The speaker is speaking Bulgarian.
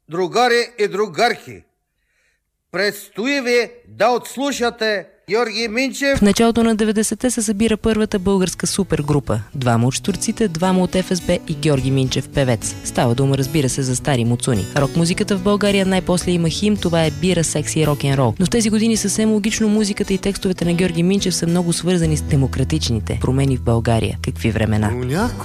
другари и другарки, предстои ви да отслушате Георги Минчев. В началото на 90-те се събира първата българска супергрупа. Двама от щурците, двама от ФСБ и Георги Минчев, певец. Става дума, разбира се, за стари муцуни. Рок-музиката в България най-после има хим, това е бира, секси и рок-н-рол. Но в тези години съвсем логично музиката и текстовете на Георги Минчев са много свързани с демократичните промени в България. Какви времена!